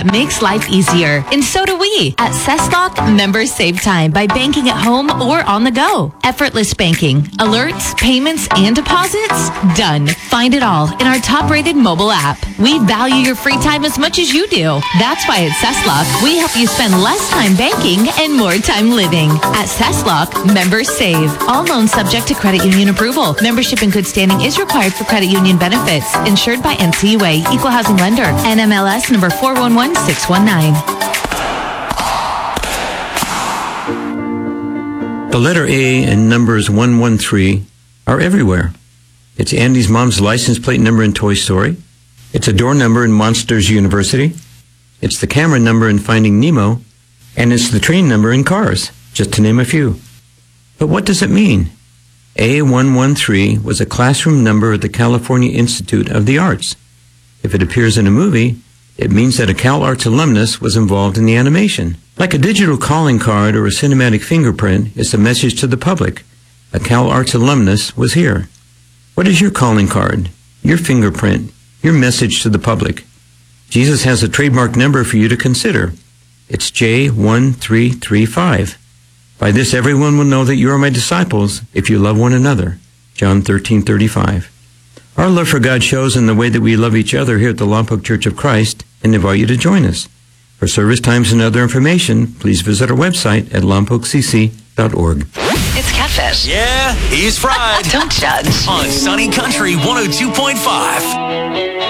that makes life easier. And so do we. At CessLock, members save time by banking at home or on the go. Effortless banking, alerts, payments, and deposits? Done. Find it all in our top-rated mobile app. We value your free time as much as you do. That's why at CessLock, we help you spend less time banking and more time living. At CessLock, members save. All loans subject to credit union approval. Membership in good standing is required for credit union benefits. Insured by NCUA, Equal Housing Lender. NMLS number 411619. The letter A and numbers 113 are everywhere. It's Andy's mom's license plate number in Toy Story. It's a door number in Monsters University. It's the camera number in Finding Nemo. And it's the train number in Cars, just to name a few. But what does it mean? A113 was a classroom number at the California Institute of the Arts. If it appears in a movie, it means that a Cal Arts alumnus was involved in the animation. Like a digital calling card or a cinematic fingerprint, it's a message to the public. A Cal Arts alumnus was here. What is your calling card, your fingerprint, your message to the public? Jesus has a trademark number for you to consider. It's J1335. By this everyone will know that you are my disciples if you love one another. John 13:35. Our love for God shows in the way that we love each other here at the Lompoc Church of Christ and invite you to join us. For service times and other information, please visit our website at lompoccc.org. It's Catfish. Yeah, he's fried. Don't judge. On Sunny Country 102.5.